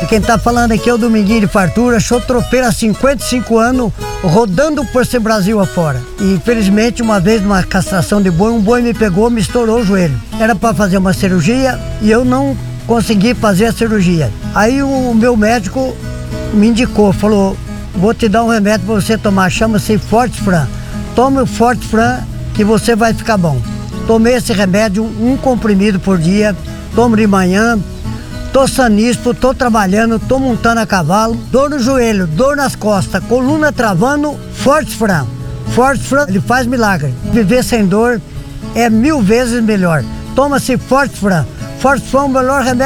E quem tá falando aqui é o Dominguinho de Fartura, sou tropeiro há 55 anos, rodando por esse Brasil afora. E infelizmente, uma vez numa castração de boi, um boi me pegou, me estourou o joelho. Era para fazer uma cirurgia e eu não consegui fazer a cirurgia. Aí o meu médico me indicou, falou, vou te dar um remédio para você tomar, chama-se Fortefran. Tome o Fortefran que você vai ficar bom. Tomei esse remédio, um comprimido por dia, tomo de manhã, tô saníssimo, tô trabalhando, tô montando a cavalo, dor no joelho, dor nas costas, coluna travando, Fortefran. Fortefran, ele faz milagre. Viver sem dor é 1000 vezes melhor. Toma-se Fortefran. Fortefran é o melhor remédio